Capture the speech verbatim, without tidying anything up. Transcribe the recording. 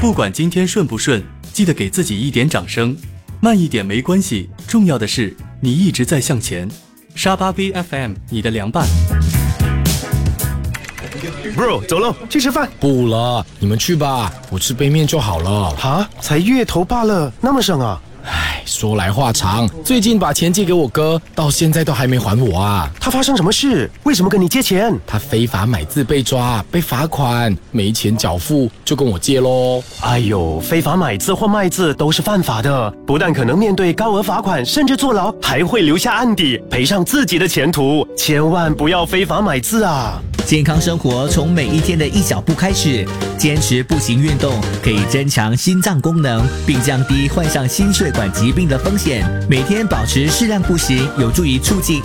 不管今天顺不顺，记得给自己一点掌声。慢一点没关系，重要的是你一直在向前。沙巴 V F M 你的凉拌。 Bro， 走喽，去吃饭。 不了，你们去吧，我吃杯面就好了。 哈，才月头罢了，那么省啊？ 唉，说来话长，最近把钱借给我哥，到现在都还没还我啊。 他发生什么事？为什么跟你借钱？ 他非法买字被抓，被罚款，没钱缴付，就跟我借咯。 哎呦，非法买字或卖字都是犯法的，不但可能面对高额罚款，甚至坐牢，还会留下案底，赔上自己的前途。千万不要非法买字啊！ 健康生活从每一天的一小步开始，坚持步行运动可以增强心脏功能，并降低患上心血管疾病的风险。每天保持适量步行，有助于促进